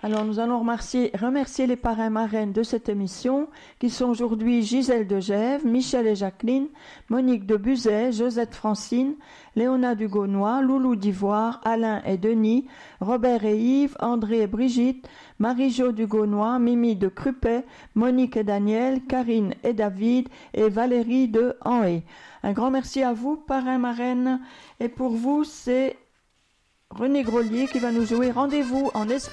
Alors nous allons remercier les parrains marraines de cette émission qui sont aujourd'hui Gisèle de Gève, Michel et Jacqueline, Monique de Buzet, Josette Francine, Léona Dugonois, Loulou d'Ivoire, Alain et Denis, Robert et Yves, André et Brigitte, Marie-Jo Dugonois, Mimi de Crupet, Monique et Daniel, Karine et David et Valérie de Anhé. Un grand merci à vous, parrains marraines. Et pour vous, c'est René Grolier qui va nous jouer Rendez-vous en Espagne.